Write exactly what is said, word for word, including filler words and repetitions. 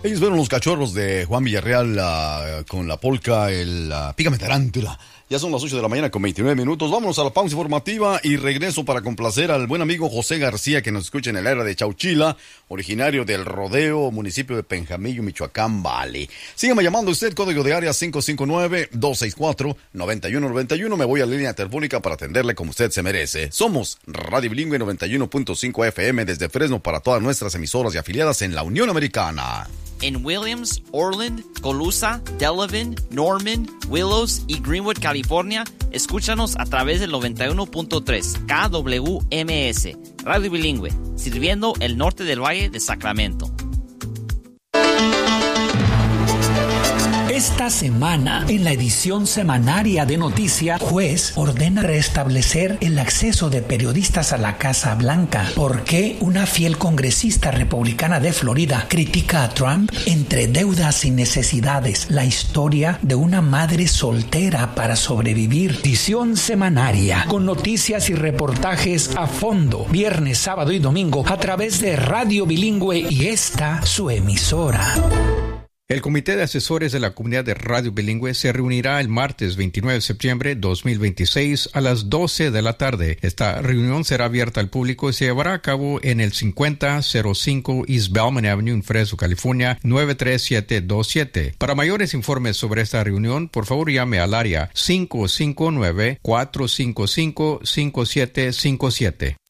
Ellos fueron los Cachorros de Juan Villarreal uh, con la polca, el uh, Pícame Tarántula. Ya son las ocho de la mañana con veintinueve minutos. Vámonos a la pausa informativa y regreso para complacer al buen amigo José García, que nos escucha en el área de Chauchila, originario del Rodeo, municipio de Penjamillo, Michoacán, Vale. Sígame llamando usted, código de área cinco cinco nueve, dos seis cuatro, nueve uno nueve uno. Me voy a la línea telefónica para atenderle como usted se merece. Somos Radio Bilingüe noventa y uno punto cinco F M desde Fresno para todas nuestras emisoras y afiliadas en la Unión Americana. En Williams, Orland, Colusa, Delavan, Norman, Willows y Greenwood, California, escúchanos a través del noventa y uno punto tres K W M S, Radio Bilingüe, sirviendo el norte del Valle de Sacramento. Esta semana, en la edición semanaria de Noticias, juez ordena restablecer el acceso de periodistas a la Casa Blanca. ¿Por qué una fiel congresista republicana de Florida critica a Trump? Entre deudas y necesidades, la historia de una madre soltera para sobrevivir. Edición semanaria, con noticias y reportajes a fondo, viernes, sábado y domingo, a través de Radio Bilingüe y esta, su emisora. El Comité de Asesores de la Comunidad de Radio Bilingüe se reunirá el martes veintinueve de septiembre de dos mil veintiséis a las doce de la tarde. Esta reunión será abierta al público y se llevará a cabo en el cincuenta cero cinco East Bellman Avenue en Fresno, California, nueve tres siete dos siete. Para mayores informes sobre esta reunión, por favor llame al área cinco cinco nueve, cuatro cinco cinco, cinco siete cinco siete.